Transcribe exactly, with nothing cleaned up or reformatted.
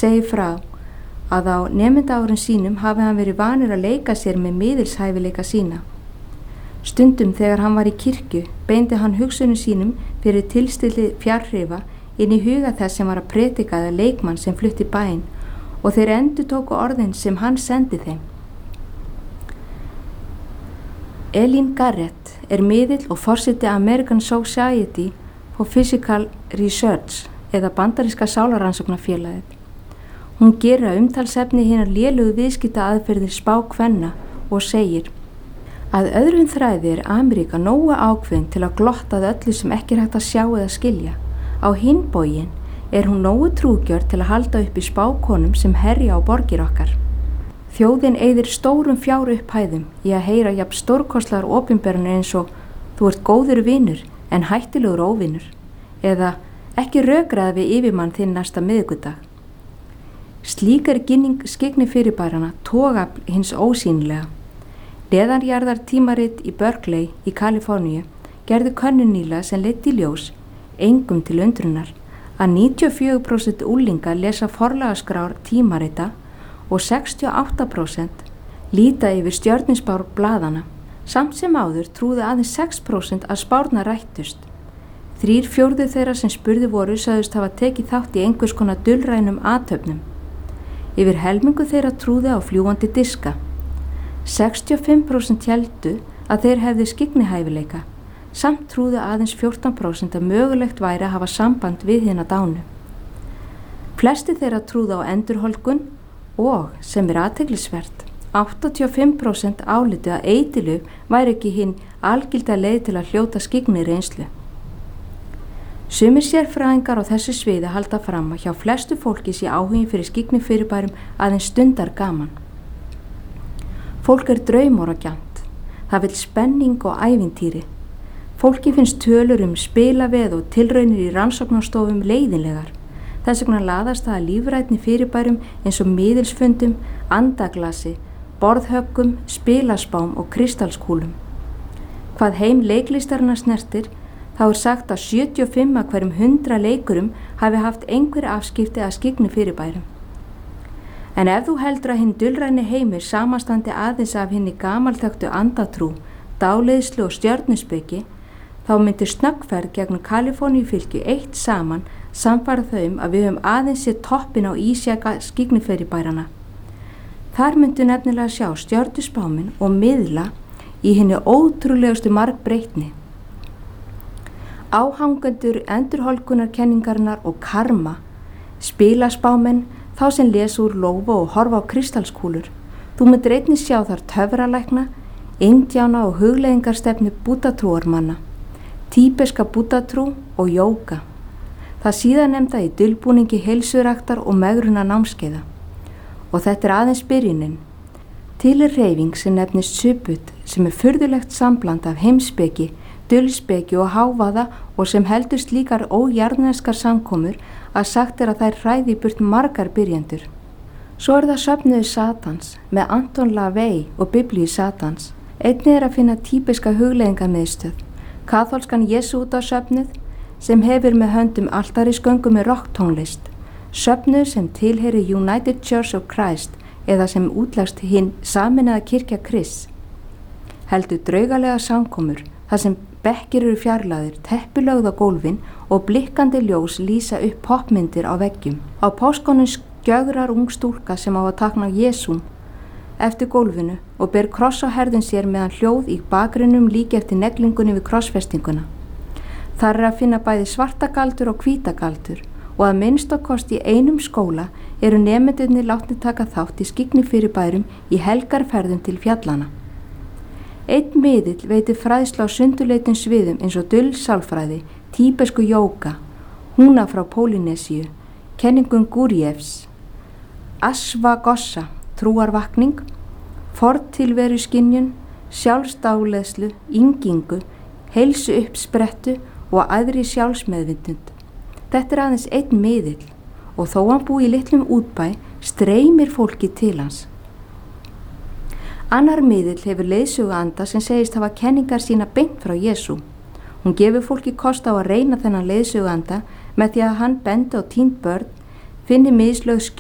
segir frá að á nemendaárum sínum hafi hann verið vanur að leika sér með miðilshæfileika sína. Stundum þegar hann var í kirkju beindi hann hugsunum sínum fyrir tilstilli fjarhrifa inn í huga þess sem var að predika eða leikmann sem flutti bæinn og þeir endurtóku orðin sem hann sendi þeim. Eileen Garrett er miðill og forseti American Society for Physical Research eða bandaríska sálarannsóknarfélagið. Hún gerir að umtalsefni hinar lélugu viðskipta aðferðir spákvenna og segir að öðrum þræði er Ameríka nógu ákveðin til að glotta að öllu sem ekki er hægt að sjá eða skilja. Á hinn bóginn er hún nógu trúgjörn til að halda upp í spákonum sem herja á borgir okkar. Þjóðin eyðir stórum fjárupphæðum í að heyra jafn stórkostlegar opinberunir eins og þú ert góður vinur en hættilegur óvinur eða ekki rökraði við yfirmann þinn næsta miðvikudag. Slík er ginning skyggni fyrirbærana togafl hins ósýnilega. Neðanjarðar tímarit í Berkeley í Kaliforníu gerðu könnun nýlega sem leiddi í ljós, engum til undrunar, að níutíu og fjögur prósent unglinga lesa forlagaskrár tímarita og sextíu og átta prósent líta yfir stjörnuspár blaðana. Samt sem áður trúðu aðeins sex prósent að spárnar rættust. Þrír fjórðu þeirra sem spurði voru sögðust hafa tekið þátt í einhvers konar dulrænum athöfnum. Yfir helmingu þeirra trúði á fljúgandi diska. sextíu og fimm prósent héldu að þeir hefðu skyggnihæfileika, samt trúðu aðeins fjórtán prósent að mögulegt væri að hafa samband við hina dánu. Flesti þeirra trúðu á endurholdgun og, sem er athyglisvert, áttatíu og fimm prósent álitu að eiturlyf væri ekki hinn algilda leið til að hljóta skyggni reynslu. Sumir sérfræðingar á þessu sviði halda fram að hjá flestu fólki sé áhugin fyrir skyggnifyrirbærum aðeins stundar gaman. Fólk er draumóragjarnt, það vill spenning og ævintýri. Fólki finnst tölur um spilaveð og tilraunir í rannsóknarstofum leiðinlegar. Þess vegna laðast það að lífrænni fyrirbærum eins og miðilsfundum, andaglasi, borðhöggum, spilaspám og kristalskúlum. Hvað heim leiklistarinnar snertir, þá er sagt að sjötíu og fimm af hverjum hundra leikurum hafi haft einhver afskipti að skyggni fyrirbærum. En ef þú heldur að hinn dulræni heimur samanstandi aðeins af hinni gamalþöktu andatrú, dáleiðslu og stjörnuspeki, þá myndir snöggferð gegn Kaliforníu fylki eitt saman samfara þau um að við höfum aðeins séð toppin á ísjaka skyggnifyrirbærana. Þar myndu nefnilega sjá stjörnuspáminn og miðla í hinni ótrúlegustu margbreytni. Áhangendur endurholdgunarkenningarinnar og karma, spilaspámenn, þá sem lesa úr lófa og horfa á kristalskúlur. Þú myndir einnig sjá þar töfralækna, indjána og hugleiðingarstefnu búddatrúarmanna, tíbeska búddatrú og jóga. Það síðan nefnda í dulbúningi heilsuræktar og megruna námskeiða. Og þetta er aðeins byrjunin. Til er hreyfing sem nefnist Subud sem er furðulegt sambland af heimspeki, dulspeki og hávaða og sem heldur slíkar ójarðneskar samkomur að sagt er að þær hræði burt margar byrjendur. Svo er það söfnuður Satans með Anton LaVey og Biblíu Satans. Einnig er að finna típiska hugleiðingarmiðstöð, kaþólskan jesútasöfnuð sem hefur með höndum altarisgöngu með rocktónlist, söfnuð sem tilheyri United Church of Christ eða sem útlegst hinn sameinaða kirkja Krists. Heldur draugalega samkomur þar sem bekkir eru fjarlægðir, teppilögð á gólfin og blikkandi ljós lýsa upp popmyndir á veggjum. Á páskonum skjögrar ung stúlka sem á að tákna Jesúm eftir gólfinu og ber kross á herðun sér meðan hljóð í bakgrunnum líki eftir neglingunni við krossfestinguna. Þar er að finna bæði svartagaldur og hvítagaldur og að minnst á kosti í einum skóla eru nemendurnir látnir taka þátt í skyggnifyrirbærum í helgarferðum til fjallana. Einn miðill veitir fræðslu á sundurleitum sviðum eins og dulsálfræði, tíbesku jóga, húna frá Pólynésíu, kenningum Gurdjieffs, Ashwagosha, trúarvakning, fortilveru skynjun, sjálfsdáleiðslu, yngingu, heilsu uppsprettu og aðri sjálfsmeðvindund. Þetta er aðeins einn miðill og þó hann búi í litlum útbæ streymir fólki til hans. Annar miðill hefur leiðsöguanda sem segist hafa kenningar sína beint frá Jesú. Hún gefur fólki kost á að reyna þennan leiðsöguanda með því að hann bendi á týnd börn, finni mislög